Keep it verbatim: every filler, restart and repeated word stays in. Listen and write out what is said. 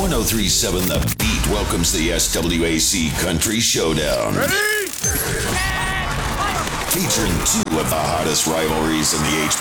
ten thirty-seven The Beat welcomes the S W A C Country Showdown. Ready? Featuring two of the hottest rivalries in the H